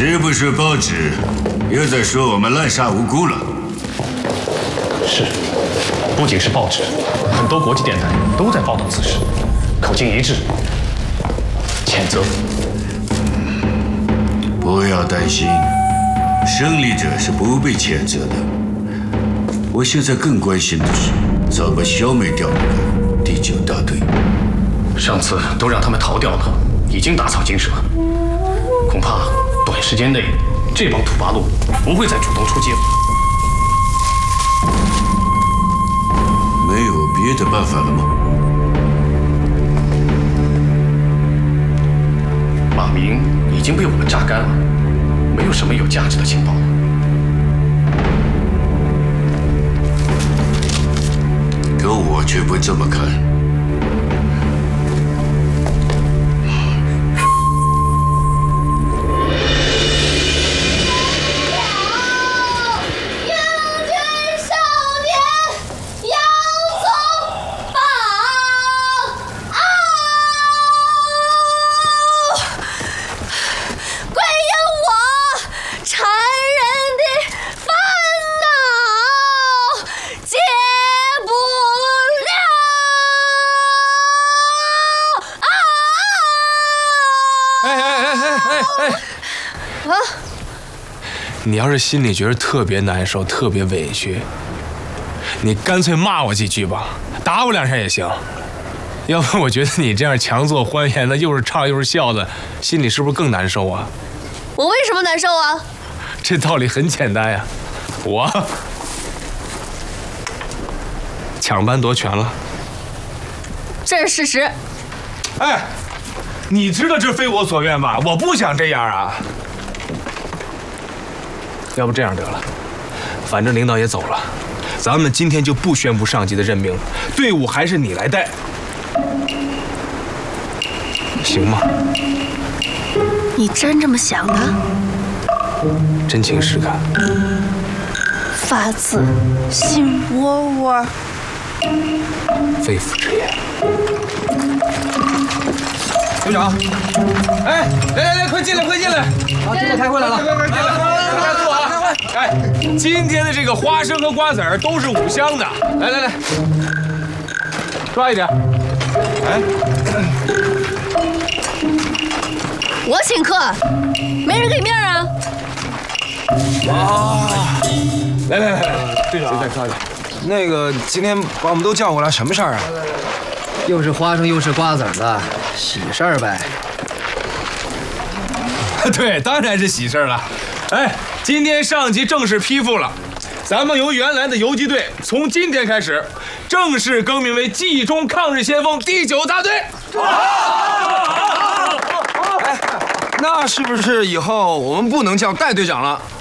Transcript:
是不是报纸又在说我们滥杀无辜了？ 是，不仅是报纸，很多国际电台都在报道此事，口径一致，谴责。 不要担心，胜利者是不被谴责的。我现在更关心的是怎么消灭掉那个第9大队。 上次都让他们逃掉了，已经打草惊蛇，恐怕短时间内这帮土八路不会再主动出击了。 没有别的办法了吗？ 马明已经被我们榨干了，没有什么有价值的情报了。 可我却不这么看。 你要是心里觉得特别难受、特别委屈，你干脆骂我几句吧，打我2下也行。要不我觉得你这样强作欢颜的，又是唱又是笑的，心里是不是更难受啊？ 我为什么难受啊？ 这道理很简单呀，我抢班夺权了， 这是事实。 哎，你知道这非我所愿吧？我不想这样啊。要不这样得了，反正领导也走了，咱们今天就不宣布上级的任命了，队伍还是你来带，行吗？ 你真这么想的？ 真情实感， 发自心窝窝， 肺腑之言。 队长，哎，来，快进来，快进来！啊，这边开会来了，快进来坐啊！ 哎，今天的这个花生和瓜子儿都是5香的，来，抓一点。哎， 我请客，没人给面啊！ 啊！来，队长，再抓一点。 那个，今天把我们都叫过来，什么事儿啊？ 又是花生又是瓜子的，喜事儿呗。 对，当然是喜事了。哎，今天上级正式批复了，咱们由原来的游击队，从今天开始正式更名为冀中抗日先锋第9大队。 那是不是以后我们不能叫戴队长了？